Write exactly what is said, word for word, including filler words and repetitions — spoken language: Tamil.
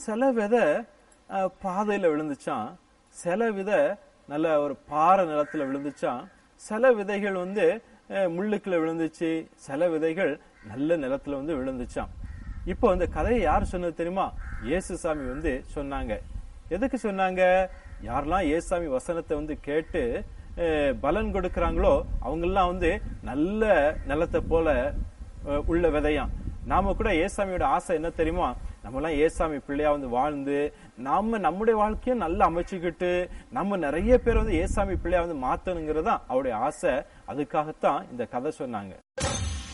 சில விதை பாதையில விழுந்துச்சான், சில விதை நல்ல ஒரு பாறை நிலத்துல விழுந்துச்சான், சில விதைகள் வந்து முள்ளுக்குள்ள விழுந்துச்சு, சில விதைகள் நல்ல நிலத்துல வந்து விழுந்துச்சான். இப்போ இந்த கதையை யார் சொன்னது தெரியுமா? இயேசுசாமி வந்து சொன்னாங்க. எதுக்கு சொன்னாங்க? யாரெல்லாம் இயேசுசாமி வசனத்தை வந்து கேட்டு பலன் கொடுக்கறாங்களோ அவங்கெல்லாம் வந்து நல்ல நிலத்தை போல உள்ள விதையாம். நாம கூட இயேசுசாமியோட ஆசை என்ன தெரியுமா? நம்ம எல்லாம் இயேசுசாமி பிள்ளையா வந்து வாழ்ந்து நாம நம்முடைய வாழ்க்கையும் நல்லா அமைச்சுக்கிட்டு நம்ம நிறைய பேர் வந்து இயேசுசாமி பிள்ளையா வந்து மாத்தணுங்கிறதா அவருடைய ஆசை. அதுக்காகத்தான் இந்த கதை சொன்னாங்க.